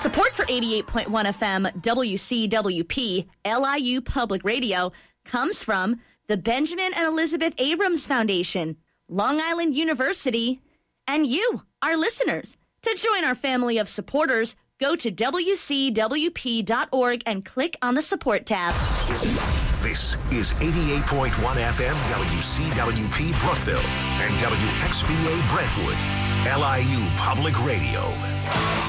Support for 88.1 FM WCWP LIU Public Radio comes from the Benjamin and Elizabeth Abrams Foundation, Long Island University, and you, our listeners. To join our family of supporters, go to WCWP.org and click on the support tab. This is 88.1 FM WCWP Brookville and WXVA Brentwood, LIU Public Radio.